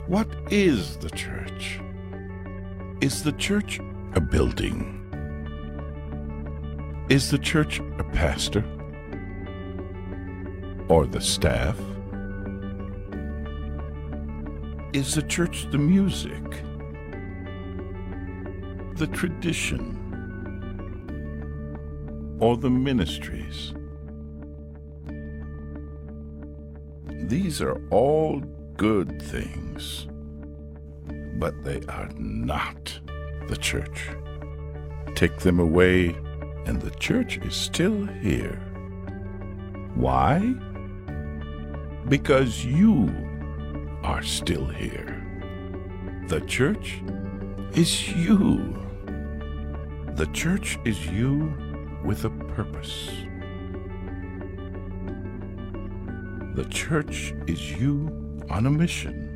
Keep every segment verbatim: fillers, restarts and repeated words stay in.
What is the church? Is the church a building? Is the church a pastor? Or the staff? Is the church the music? The tradition? Or the ministries? These are all good things, but they are not the church. Take them away, and the church is still here. Why? Because you are still here. The church is you. The church is you with a purpose. The church is you on a mission.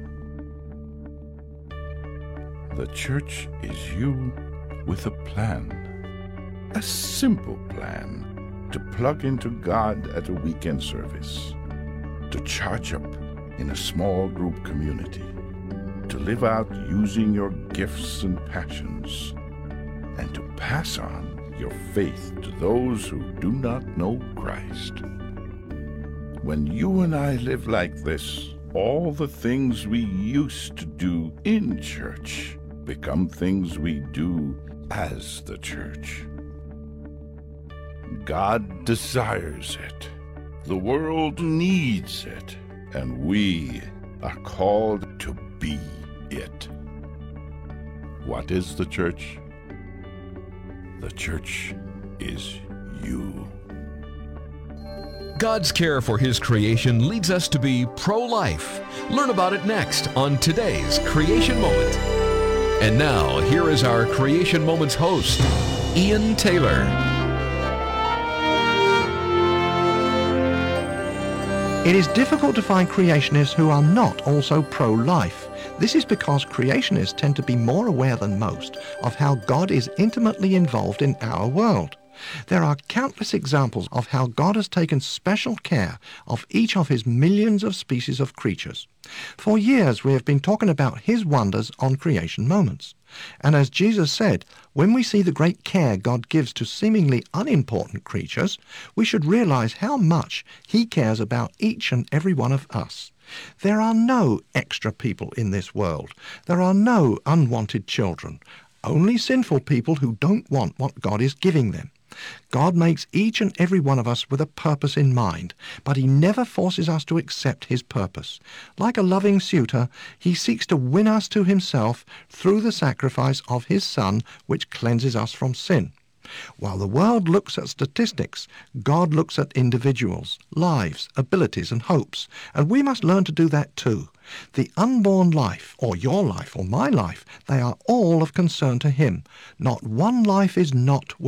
The church is you with a plan, a simple plan to plug into God at a weekend service, to charge up in a small group community, to live out using your gifts and passions, and to pass on your faith to those who do not know Christ. When you and I live like this, all the things we used to do in church become things we do as the church. God desires it. The world needs it. And we are called to be it. What is the church? The church is you. God's care for His creation leads us to be pro-life. Learn about it next on today's Creation Moment. And now, here is our Creation Moments host, Ian Taylor. It is difficult to find creationists who are not also pro-life. This is because creationists tend to be more aware than most of how God is intimately involved in our world. There are countless examples of how God has taken special care of each of His millions of species of creatures. For years we have been talking about His wonders on Creation Moments. And as Jesus said, when we see the great care God gives to seemingly unimportant creatures, we should realize how much He cares about each and every one of us. There are no extra people in this world. There are no unwanted children. Only sinful people who don't want what God is giving them. God makes each and every one of us with a purpose in mind, but He never forces us to accept His purpose. Like a loving suitor, He seeks to win us to Himself through the sacrifice of His Son, which cleanses us from sin. While the world looks at statistics, God looks at individuals, lives, abilities and hopes, and we must learn to do that too. The unborn life, or your life, or my life, they are all of concern to Him. Not one life is not worth